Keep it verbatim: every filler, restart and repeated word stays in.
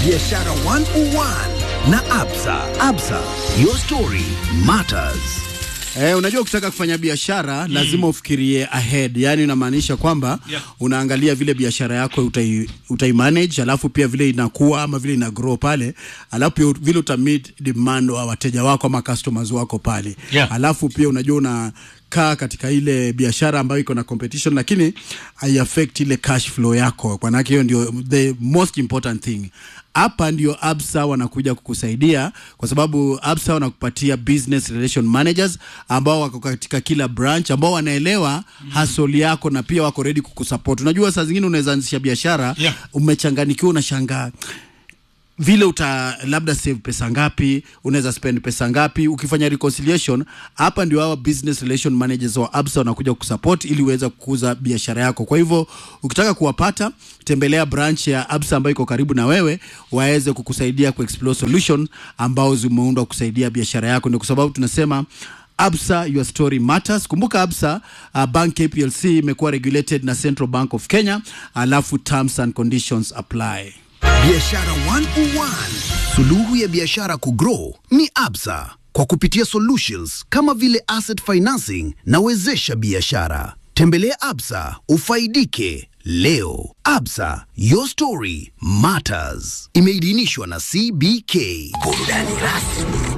Biashara one oh one na Absa. Absa, your story matters. Eh, unajua ukitaka kufanya biashara mm. lazima ufikirie ahead. Yani inamaanisha kwamba yeah. unaangalia vile biashara yako utai, utai manage, alafu pia vile inakuwa ama vile ina grow pale, alafu vile uta meet demand wa wateja wako ama customers wako pale. Yeah. Alafu pia unajua una kaa katika ile biashara ambayo iko na competition, lakini hai affect ile cash flow yako. Kwa maana hiyo ndio the most important thing. Hapa ndio Absa wanakuja kukusaidia, kwa sababu Absa wanakupatia business relation managers ambao wako katika kila branch, ambao wanaelewa mm. hustle yako na pia wako ready kukusupport. Unajua saa zingine unaweza anzisha biashara yeah. umechanganikiwa, unashangaa vile uta labda save pesa ngapi, unaweza spend pesa ngapi. Ukifanya reconciliation, hapa ndio hawa business relation managers wa Absa wanakuja kusupport ili uweze kukuza biashara yako. Kwa hivyo ukitaka kuwapata, tembelea branch ya Absa ambayo iko karibu na wewe, waweze kukusaidia ku explore solution ambao zimeundwa kusaidia biashara yako. Ndio kwa sababu tunasema Absa, your story matters. Kumbuka Absa uh, Bank K P L C imekuwa regulated na Central Bank of Kenya, alafu terms and conditions apply. Biashara one oh one. Suluhu ya biashara kugrow ni Absa, kwa kupitia solutions kama vile asset financing na wezesha biashara. Tembelea Absa ufaidike leo. Absa, your story matters. Imeidhinishwa na C B K. Burudani rasmi.